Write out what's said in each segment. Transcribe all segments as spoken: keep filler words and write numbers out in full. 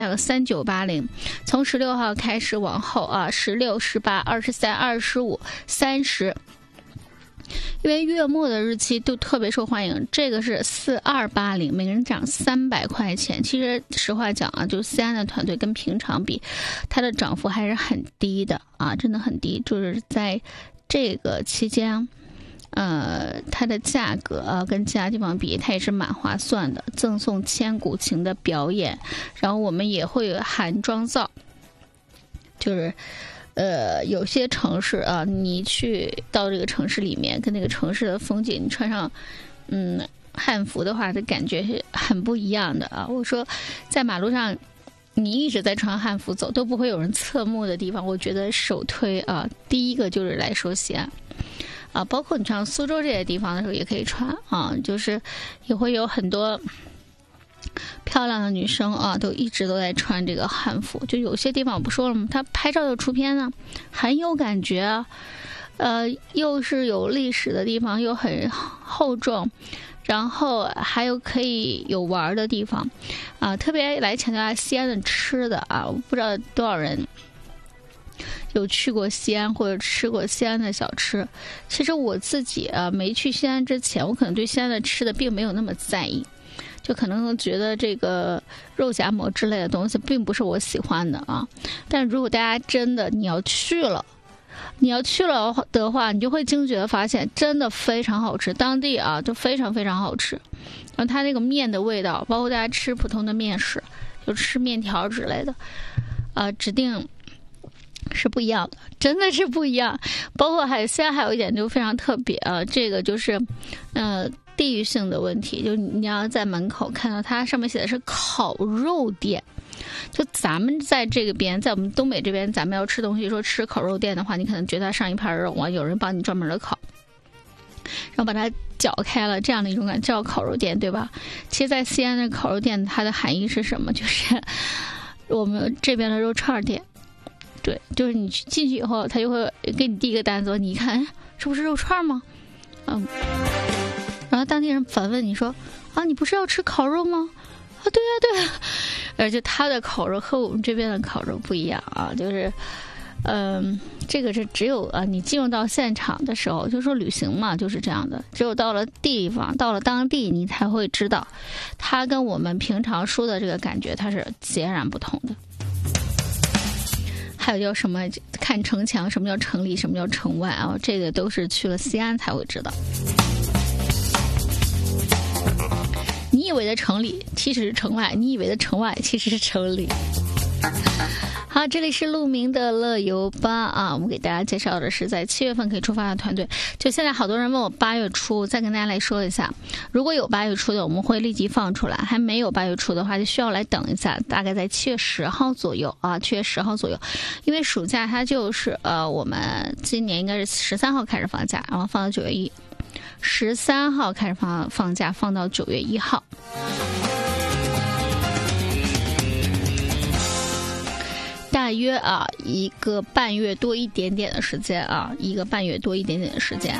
三九八零，从十六号开始往后啊，十六、十八、二十三、二十五、三十，因为月末的日期都特别受欢迎。这个是四二八零，每个人涨三百块钱。其实实话讲啊，就西安的团队跟平常比，它的涨幅还是很低的啊，真的很低。就是在这个期间。呃，它的价格啊，跟其他地方比，它也是蛮划算的，赠送千古情的表演，然后我们也会有韩妆造，就是呃，有些城市啊，你去到这个城市里面，跟那个城市的风景，你穿上嗯汉服的话，这感觉是很不一样的啊。我说，在马路上。你一直在穿汉服走，都不会有人侧目的地方，我觉得首推啊，第一个就是来说西安。啊，包括你上苏州这些地方的时候也可以穿啊，就是也会有很多漂亮的女生啊，都一直都在穿这个汉服。就有些地方我不说了吗？她拍照又出片呢，很有感觉啊，呃，又是有历史的地方，又很厚重。然后还有可以有玩的地方，啊，特别来强调西安的吃的啊，我不知道多少人有去过西安或者吃过西安的小吃。其实我自己啊，没去西安之前，我可能对西安的吃的并没有那么在意，就可能觉得这个肉夹馍之类的东西并不是我喜欢的啊。但如果大家真的你要去了。你要去了的话，你就会惊觉的发现，真的非常好吃，当地啊就非常非常好吃。然后它那个面的味道，包括大家吃普通的面食，就吃面条之类的，呃，指定是不一样的，真的是不一样。包括海鲜还有一点就非常特别啊，这个就是呃地域性的问题，就你要在门口看到它上面写的是烤肉店。就咱们在这个边，在我们东北这边，咱们要吃东西，说吃烤肉店的话，你可能觉得上一盘肉啊，有人帮你专门的烤，然后把它搅开了，这样的一种感觉叫烤肉店，对吧？其实，在西安的烤肉店，它的含义是什么？就是我们这边的肉串店。对，就是你进去以后，他就会给你递一个单子，你一看，这不是肉串吗？嗯，然后当地人反问你说：“啊，你不是要吃烤肉吗？”啊，对啊，对啊，而且它的烤肉和我们这边的烤肉不一样啊，就是，嗯，这个是只有啊，你进入到现场的时候，就说旅行嘛，就是这样的，只有到了地方，到了当地，你才会知道，它跟我们平常说的这个感觉，它是截然不同的。还有叫什么看城墙，什么叫城里，什么叫城外啊，这个都是去了西安才会知道。你以为的城里其实是城外，你以为的城外其实是城里。好，这里是鹿鸣的乐游吧啊，我们给大家介绍的是在七月份可以出发的团队。就现在好多人问我八月初，再跟大家来说一下，如果有八月初的，我们会立即放出来；还没有八月初的话，就需要来等一下，大概在七月十号左右啊，七月十号左右，因为暑假它就是呃，我们今年应该是十三号开始放假，然后放到九月一。十三号开始放放假，放到九月一号。大约啊一个半月多一点点的时间啊，一个半月多一点点的时间。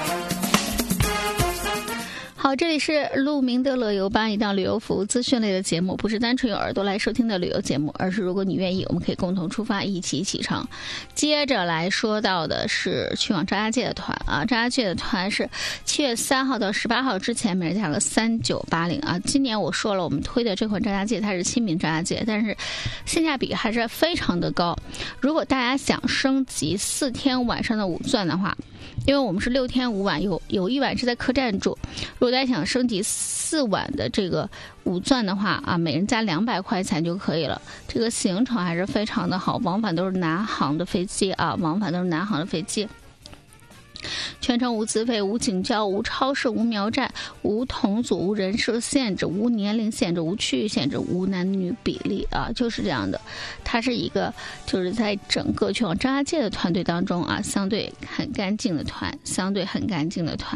好，这里是鹿鸣的乐游吧，一档旅游服务资讯类的节目，不是单纯有耳朵来收听的旅游节目，而是如果你愿意，我们可以共同出发，一起启程。接着来说到的是去往张家界的团啊，张家界的团是七月三号到十八号之前，每人价格三九八零啊。今年我说了，我们推的这款张家界它是亲民张家界，但是性价比还是非常的高。如果大家想升级四天晚上的五钻的话，因为我们是六天五晚，有有一晚是在客栈住。如果大家想升级四晚的这个五钻的话啊，每人加两百块钱就可以了。这个行程还是非常的好，往返都是南航的飞机啊，往返都是南航的飞机。全程无资费、无警交、无超市、无苗寨、无同组、无人数限制、无年龄限制、无区域限制、无男女比例啊，就是这样的。它是一个就是在整个去往张家界的团队当中啊，相对很干净的团，相对很干净的团。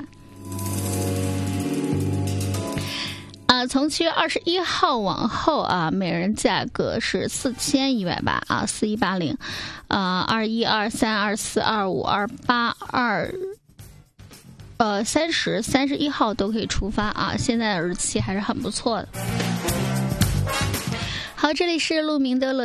啊，从七月二十一号往后啊，每人价格是四千一百八啊，四一八零，啊，二一、二三、二四、二五、二八、二，呃，三十、三十一号都可以出发啊，现在的日期还是很不错的。好， 好，这里是鹿鸣的乐。